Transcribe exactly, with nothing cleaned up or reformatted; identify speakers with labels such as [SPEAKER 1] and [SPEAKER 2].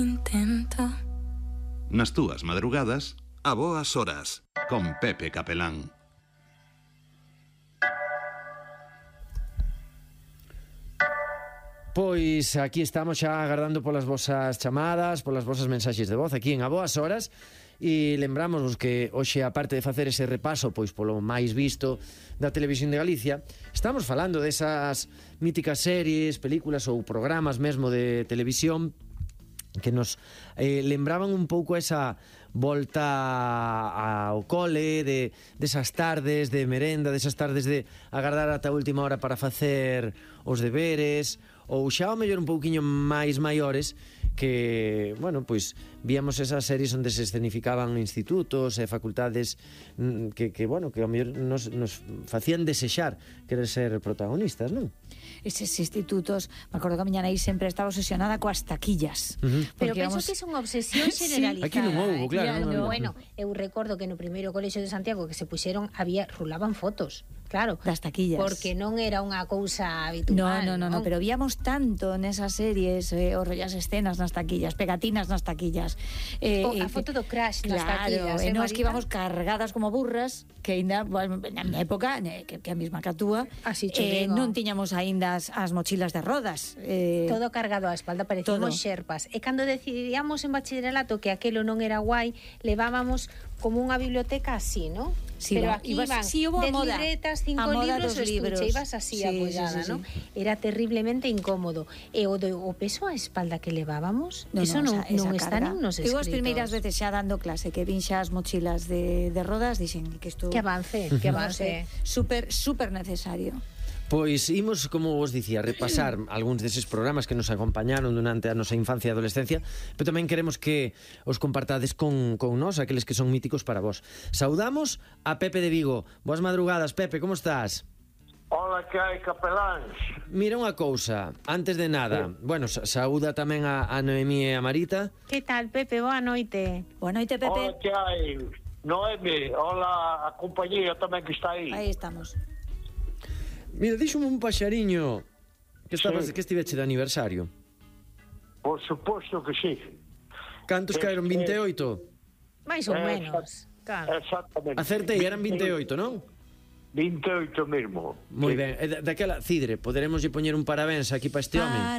[SPEAKER 1] Intento.
[SPEAKER 2] Nas túas madrugadas, a boas horas, con Pepe Capelán.
[SPEAKER 3] Pois aquí estamos xa agardando polas vosas chamadas, polas vosas mensaxes de voz aquí en A Boas Horas. E lembramos que hoxe, aparte de facer ese repaso pois polo máis visto da Televisión de Galicia, estamos falando desas míticas series, películas ou programas mesmo de televisión que nos eh, lembraban un pouco esa volta ao cole, de desas tardes de merenda, desas tardes de agardar ata a última hora para facer os deberes, ou xa ao mellor un pouquiño máis maiores, que, bueno, pois víamos esas series onde se escenificaban institutos e facultades que, que bueno, que ao mellor nos, nos facían desexar querer ser protagonistas, non?
[SPEAKER 4] Eses institutos, me acordo que a miña nai sempre estaba obsesionada coas taquillas. Uh-huh.
[SPEAKER 5] Pero penso que é unha obsesión generalizada.
[SPEAKER 3] Aquí non houbo, claro.
[SPEAKER 5] No, no. Bueno, eu recordo que no primeiro colexio de Santiago que se puxeron, había, rulaban fotos, claro.
[SPEAKER 4] Das taquillas.
[SPEAKER 5] Porque non era unha cousa habitual.
[SPEAKER 4] No, no, no, no, pero víamos tanto nesas series, eh, os rollas escenas nas taquillas, pegatinas nas taquillas.
[SPEAKER 5] Eh, o, a foto do crash nas
[SPEAKER 4] claro,
[SPEAKER 5] taquillas.
[SPEAKER 4] E eh, nos que íbamos cargadas como burras, que ainda, bueno, na miña época, que, que a mesma que a túa, eh, non tiñamos aínda as, as mochilas de rodas.
[SPEAKER 5] Eh, todo cargado á espalda, parecíamos xerpas. E cando decidíamos en bachillerato que aquelo non era guai, levábamos como unha biblioteca así, ¿no?
[SPEAKER 4] Sí,
[SPEAKER 5] pero
[SPEAKER 4] va,
[SPEAKER 5] aquí
[SPEAKER 4] ibas,
[SPEAKER 5] iban
[SPEAKER 4] sí,
[SPEAKER 5] dez
[SPEAKER 4] moda,
[SPEAKER 5] libretas, cinco libros, o estuche, ibas así sí, apoyada, sí, sí, ¿no? Sí. Era terriblemente incómodo. E o, do, o peso á espalda que levábamos, no, eso non, non, non está nin nos escritos.
[SPEAKER 4] Eu as primeiras veces xa dando clase que vin xa as mochilas de, de rodas, dixen que isto...
[SPEAKER 5] Que avance, que avance.
[SPEAKER 4] Super, super necesario.
[SPEAKER 3] Pois imos, como vos dicía, repasar algúns deses programas que nos acompañaron durante a nosa infancia e adolescencia, pero tamén queremos que os compartades con, con nós, aqueles que son míticos para vos. Saudamos a Pepe de Vigo. Boas madrugadas, Pepe, como estás?
[SPEAKER 6] Hola, que hai, capeláns?
[SPEAKER 3] Mira unha cousa, antes de nada, sí. bueno, saúda tamén a, a Noemí e a Marita.
[SPEAKER 5] Que tal, Pepe? Boa noite.
[SPEAKER 4] Boa noite, Pepe.
[SPEAKER 6] Hola, que hai? Noemi, hola a compañía tamén que está aí.
[SPEAKER 4] Aí estamos.
[SPEAKER 3] Mira, díxome un paxariño que estabas,
[SPEAKER 6] sí.
[SPEAKER 3] que estiveche de aniversario.
[SPEAKER 6] Por suposto que sí.
[SPEAKER 3] Cantos
[SPEAKER 6] es,
[SPEAKER 3] caeron? vinte e oito?
[SPEAKER 5] Mais ou eh, menos.
[SPEAKER 6] Claro. Exactamente.
[SPEAKER 3] Acertei, eran vinte e oito, non?
[SPEAKER 6] vinte e oito mesmo.
[SPEAKER 3] Moi
[SPEAKER 6] sí.
[SPEAKER 3] ben, e daquela, Cidre, poderemoslle poñer un parabéns aquí para este home?